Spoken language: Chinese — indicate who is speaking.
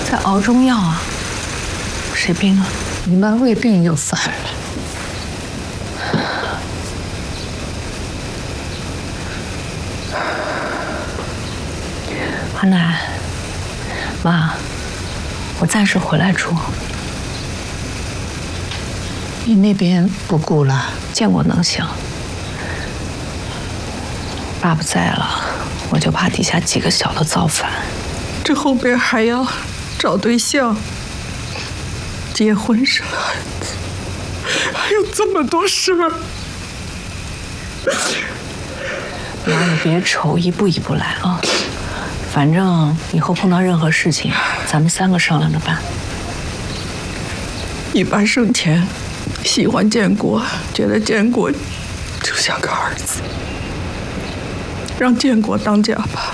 Speaker 1: 在熬中药啊。谁病了？
Speaker 2: 你妈胃病又犯了。
Speaker 1: 阿奶，妈，我暂时回来住。
Speaker 2: 你那边不顾了？
Speaker 1: 建国能行。爸不在了，我就怕底下几个小的造反。
Speaker 3: 这后边还要找对象、结婚、生孩子，还有这么多事儿。
Speaker 1: 妈，你别愁，一步一步来啊。反正以后碰到任何事情，咱们3个商量着办。
Speaker 3: 你爸生前喜欢建国，觉得建国就像个儿子，让建国当家吧。